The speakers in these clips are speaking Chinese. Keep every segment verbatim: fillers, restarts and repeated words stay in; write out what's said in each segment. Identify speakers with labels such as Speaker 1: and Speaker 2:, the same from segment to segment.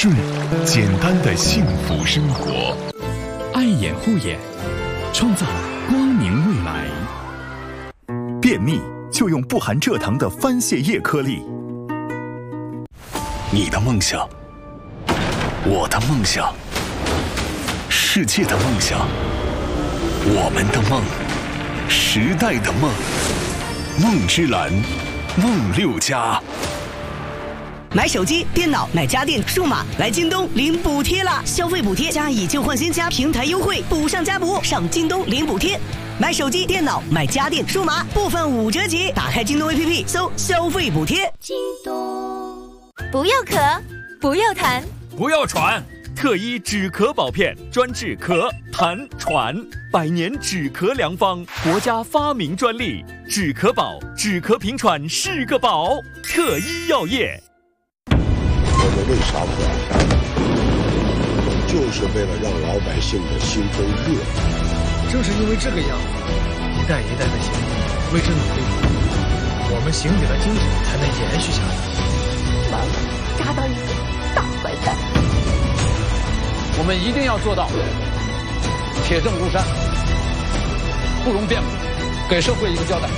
Speaker 1: 顺简单的幸福生活。
Speaker 2: 爱眼护眼，创造光明未来。
Speaker 3: 便秘就用不含蔗糖的番泻叶颗粒。你的梦想，我的梦想，世界的梦想，我们的梦，时代的梦，梦之蓝，梦六家。
Speaker 4: 买手机、电脑、买家电、数码，来京东领补贴啦！消费补贴加以旧换新加平台优惠，补上加补，上京东领补贴。买手机、电脑、买家电、数码，部分五折起。打开京东 A P P， 搜消费补贴。
Speaker 5: 京东，不要咳，不要痰，
Speaker 6: 不要喘。特一止咳宝片，专治咳、痰、喘，百年止咳良方，国家发明专利。止咳宝，止咳平喘是个宝。特一药业。
Speaker 7: 我们为啥不爱干？就是为了让老百姓的心中热。
Speaker 8: 正是因为这个样子，一代一代的刑警为之努力，我们刑警的精神才能延续下来。
Speaker 9: 完了，抓到一个大坏蛋！
Speaker 10: 我们一定要做到铁证如山，不容辩驳，给社会一个交代。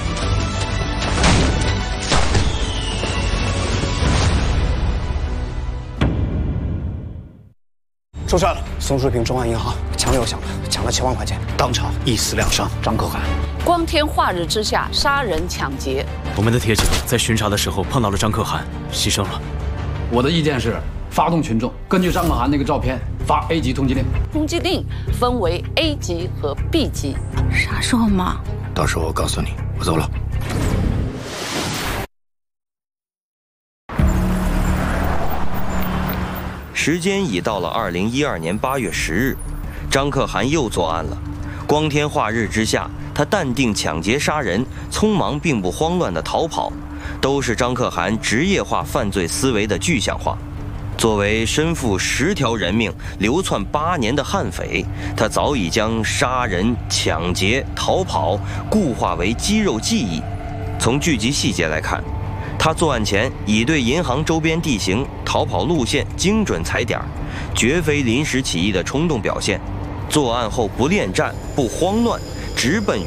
Speaker 11: 出事了！松树坪中安银行抢了又抢了，抢了七万块钱，当场一死两伤。张可汗，
Speaker 12: 光天化日之下杀人抢劫。
Speaker 2: 我们的铁警在巡查的时候碰到了张可汗，牺牲了。
Speaker 10: 我的意见是，发动群众根据张可汗那个照片发 A 级通缉令。
Speaker 12: 通缉令分为 A 级和 B 级。
Speaker 5: 啥时候嘛？
Speaker 11: 到时候我告诉你。我走了。
Speaker 13: 时间已到了二零一二年八月十日，张可汗又作案了。光天化日之下，他淡定抢劫杀人，匆忙并不慌乱地逃跑，都是张可汗职业化犯罪思维的具象化。作为身负十条人命、流窜八年的悍匪，他早已将杀人、抢劫、逃跑固化为肌肉记忆。从剧集细节来看，他作案前已对银行周边地形、逃跑路线精准踩点，绝非临时起意的冲动表现。作案后不恋战、不慌乱，直奔